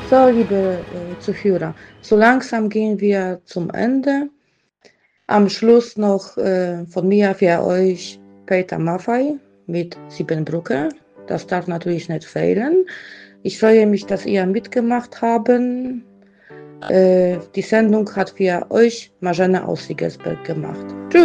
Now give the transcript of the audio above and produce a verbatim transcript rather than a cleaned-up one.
So, liebe äh, Zuhörer, so langsam gehen wir zum Ende. Am Schluss noch äh, von mir für euch Peter Maffay mit Siebenbrücke. Das darf natürlich nicht fehlen. Ich freue mich, dass ihr mitgemacht habt. Äh, die Sendung hat für euch Marzena aus Siegesberg gemacht. Tschüss!